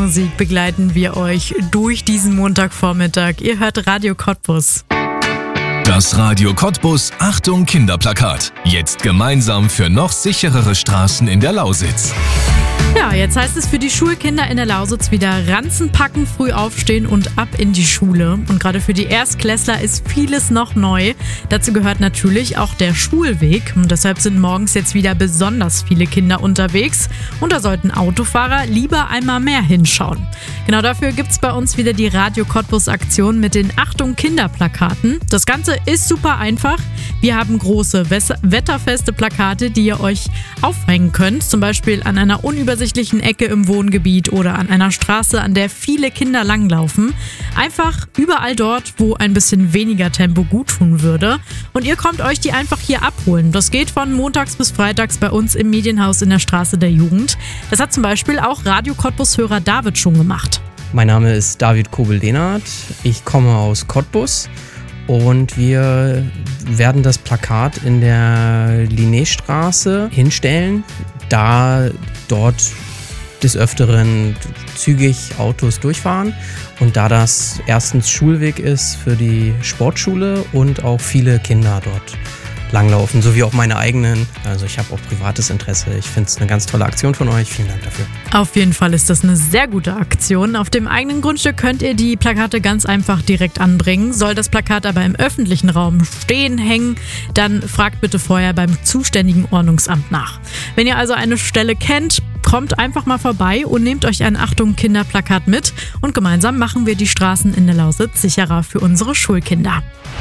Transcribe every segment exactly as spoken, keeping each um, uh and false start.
Musik begleiten wir euch durch diesen Montagvormittag. Ihr hört Radio Cottbus. Das Radio Cottbus Achtung Kinderplakat. Jetzt gemeinsam für noch sicherere Straßen in der Lausitz. Ja, jetzt heißt es für die Schulkinder in der Lausitz wieder Ranzen packen, früh aufstehen und ab in die Schule. Und gerade für die Erstklässler ist vieles noch neu. Dazu gehört natürlich auch der Schulweg. Und deshalb sind morgens jetzt wieder besonders viele Kinder unterwegs. Und da sollten Autofahrer lieber einmal mehr hinschauen. Genau dafür gibt es bei uns wieder die Radio Cottbus Aktion mit den Achtung Kinderplakaten. Das Ganze ist super einfach. Wir haben große, wetterfeste Plakate, die ihr euch aufhängen könnt. Zum Beispiel an einer unübersichtlichen Ecke im Wohngebiet oder an einer Straße, an der viele Kinder langlaufen. Einfach überall dort, wo ein bisschen weniger Tempo gut tun würde. Und ihr kommt euch die einfach hier abholen. Das geht von montags bis freitags bei uns im Medienhaus in der Straße der Jugend. Das hat zum Beispiel auch Radio Cottbus-Hörer David schon gemacht. Mein Name ist David Kobel-Dehnert. Ich komme aus Cottbus. Und wir werden das Plakat in der Linnéstraße hinstellen, da dort des Öfteren zügig Autos durchfahren und da das erstens Schulweg ist für die Sportschule und auch viele Kinder dort langlaufen, sowie auch meine eigenen. Also ich habe auch privates Interesse. Ich finde es eine ganz tolle Aktion von euch. Vielen Dank dafür. Auf jeden Fall ist das eine sehr gute Aktion. Auf dem eigenen Grundstück könnt ihr die Plakate ganz einfach direkt anbringen. Soll das Plakat aber im öffentlichen Raum stehen, hängen, dann fragt bitte vorher beim zuständigen Ordnungsamt nach. Wenn ihr also eine Stelle kennt, kommt einfach mal vorbei und nehmt euch ein Achtung Kinderplakat mit und gemeinsam machen wir die Straßen in der Lausitz sicherer für unsere Schulkinder.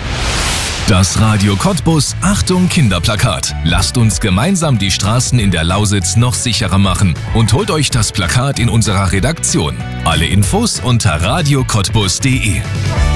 Das Radio Cottbus Achtung Kinderplakat. Lasst uns gemeinsam die Straßen in der Lausitz noch sicherer machen und holt euch das Plakat in unserer Redaktion. Alle Infos unter radio cottbus punkt de.